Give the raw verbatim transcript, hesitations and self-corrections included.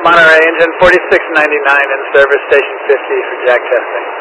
Monterey, engine forty-six ninety-nine in service, station fifty for jack testing.